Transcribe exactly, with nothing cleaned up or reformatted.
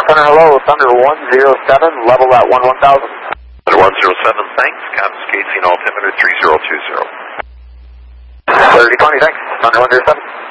Thunder, hello, Thunder one zero seven, level at one one thousand. Thunder one zero seven, thanks. Cascade, altimeter three zero two zero. thirty twenty, thanks. Thunder one zero seven.